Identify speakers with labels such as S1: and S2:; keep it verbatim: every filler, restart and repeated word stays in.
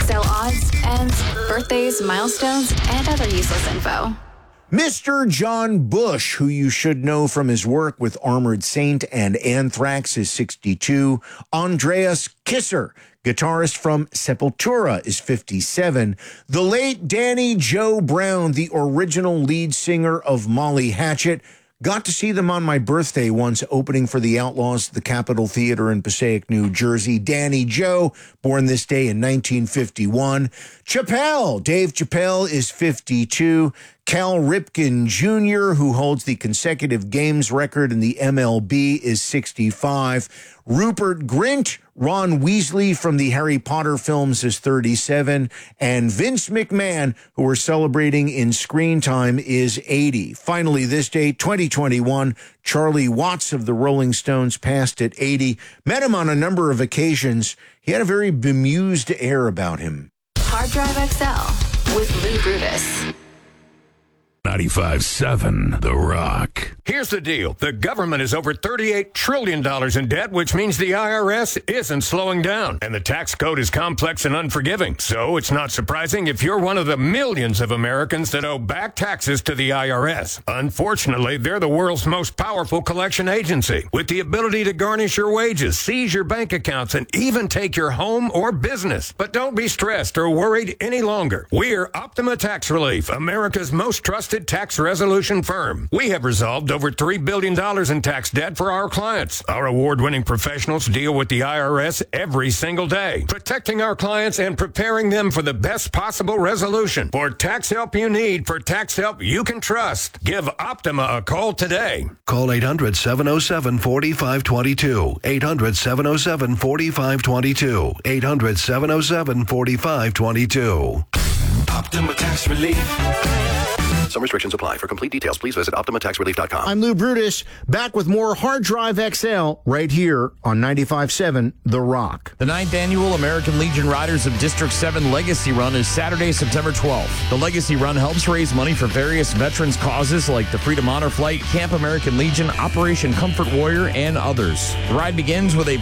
S1: X L odds, ends, birthdays, milestones, and other useless info.
S2: Mister John Bush, who you should know from his work with Armored Saint and Anthrax, is sixty-two. Andreas Kisser, guitarist from Sepultura, is fifty-seven. The late Danny Joe Brown, the original lead singer of Molly Hatchet, got to see them on my birthday once, opening for the Outlaws at the Capitol Theater in Passaic, New Jersey. Danny Joe, born this day in nineteen fifty-one. Chappelle, Dave Chappelle, is fifty-two. Cal Ripken Junior, who holds the consecutive games record in the M L B, is sixty-five. Rupert Grint, Ron Weasley from the Harry Potter films, is thirty-seven. And Vince McMahon, who we're celebrating in screen time, is eighty. Finally, this day, twenty twenty-one, Charlie Watts of the Rolling Stones passed at eighty. Met him on a number of occasions. He had a very bemused air about him.
S1: Hard Drive X L with Lou Brutus.
S3: ninety-five seven The Rock.
S4: Here's the deal. The government is over thirty-eight trillion dollars in debt, which means the I R S isn't slowing down. And the tax code is complex and unforgiving. So it's not surprising if you're one of the millions of Americans that owe back taxes to the I R S. Unfortunately, they're the world's most powerful collection agency, with the ability to garnish your wages, seize your bank accounts, and even take your home or business. But don't be stressed or worried any longer. We're Optima Tax Relief, America's most trusted tax resolution firm. We have resolved over three billion dollars in tax debt for our clients. Our award-winning professionals deal with the I R S every single day, protecting our clients and preparing them for the best possible resolution. For tax help you need, for tax help you can trust, give Optima a call today.
S5: Call eight hundred, seven oh seven, four five two two. eight hundred, seven oh seven, four five two two. eight hundred, seven oh seven, four five two two.
S6: Optima Tax Relief.
S5: Some restrictions apply. For complete details, please visit Optima Tax Relief dot com.
S2: I'm Lou Brutus, back with more Hard Drive X L right here on ninety-five seven The Rock.
S7: The ninth Annual American Legion Riders of District seven Legacy Run is Saturday, September twelfth. The Legacy Run helps raise money for various veterans causes like the Freedom Honor Flight, Camp American Legion, Operation Comfort Warrior, and others. The ride begins with a